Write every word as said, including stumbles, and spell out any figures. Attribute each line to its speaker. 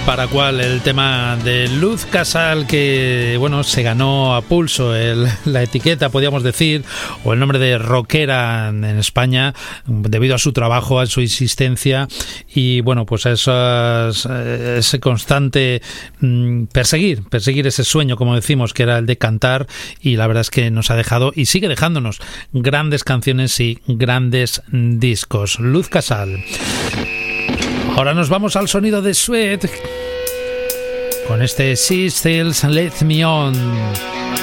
Speaker 1: Para cual el tema de Luz Casal, que bueno, se ganó a pulso el, la etiqueta, podríamos decir, o el nombre de rockera en España, debido a su trabajo, a su insistencia y bueno, pues a esas, ese constante mmm, perseguir, perseguir ese sueño, como decimos, que era el de cantar, y la verdad es que nos ha dejado y sigue dejándonos grandes canciones y grandes discos. Luz Casal. Ahora nos vamos al sonido de Sweat con este She Still Let Me On.